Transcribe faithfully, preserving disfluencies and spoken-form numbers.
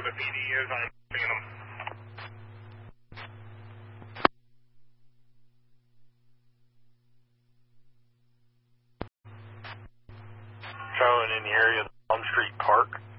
the P D is. I'm seeing them. Showing in the area of Elm Street Park.